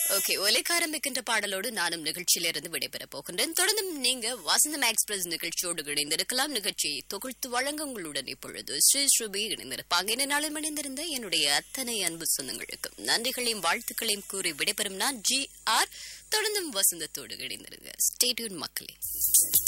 Okay, ஒலிக்க ஆரம்பிக்கின்ற பாடலோடு நானும் நிகழ்ச்சியிலிருந்து விடைபெறப் போகின்றேன். தொடர்ந்து நீங்க வசந்தம் எக்ஸ்பிரஸ் நிகழ்ச்சியோடு இணைந்திருக்கலாம். நிகழ்ச்சியை தொகுத்து வழங்க உங்களுடன் இப்பொழுது ஸ்ரீ இணைந்திருப்பாங்க. இந்த நாளில் இணைந்திருந்த என்னுடைய அத்தனை அன்பு சொந்தங்களுக்கும் நன்றிகளையும் வாழ்த்துக்களையும் கூறி விடைபெறும் நான் GR. தொடர்ந்தும் வசந்தத்தோடு இணைந்திருங்க. ஸ்டே டியூன் மக்களே.